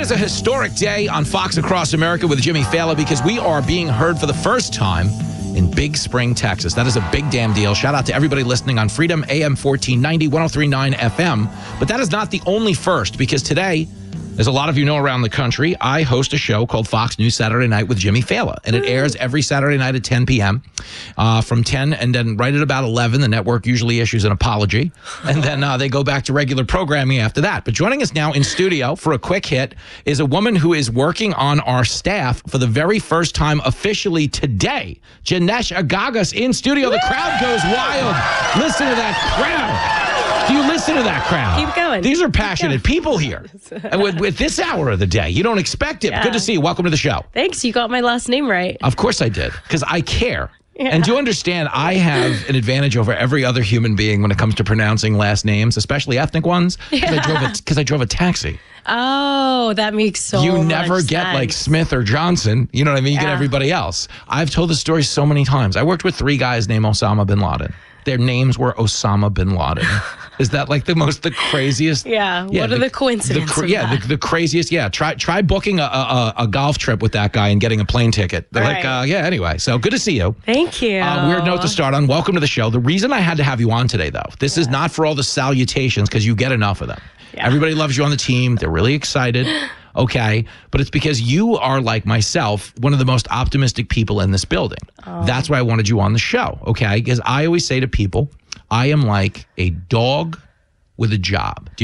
is a historic day on Fox Across America with Jimmy Fallon because we are being heard for the first time in Big Spring, Texas. That is a big damn deal. Shout out to everybody listening on Freedom AM 1490, 103.9 FM. But that is not the only first, because today, as a lot of you know around the country, I host a show called Fox News Saturday Night with Jimmy Fallon. And it airs every Saturday night at 10 p.m. From 10, and then right at about 11, the network usually issues an apology. And then they go back to regular programming after that. But joining us now in studio for a quick hit is a woman who is working on our staff for the very first time officially today. Janesh Agagas in studio. The crowd goes wild. Listen to that crowd. Do you listen to that crowd? Keep going. These are passionate people here. And with this hour of the day, you don't expect it. Yeah. Good to see you. Welcome to the show. Thanks. You got my last name right. Of course I did, because I care. Yeah. And do you understand, I have an advantage over every other human being when it comes to pronouncing last names, especially ethnic ones, because I drove a taxi. Oh, that makes so much sense. You never get like Smith or Johnson. You know what I mean? You get everybody else. I've told the story so many times. I worked with 3 guys named Osama bin Laden. Their names were Osama bin Laden. Is that like the craziest? Yeah. What are the coincidences? The craziest. Yeah. Try booking a golf trip with that guy and getting a plane ticket. They're right. Anyway, so good to see you. Thank you. Weird note to start on. Welcome to the show. The reason I had to have you on today, though, this is not for all the salutations, because you get enough of them. Yeah. Everybody loves you on the team. They're really excited. Okay, but it's because you are, like myself, one of the most optimistic people in this building. That's why I wanted you on the show, okay? Because I always say to people, I am like a dog with a job. Do you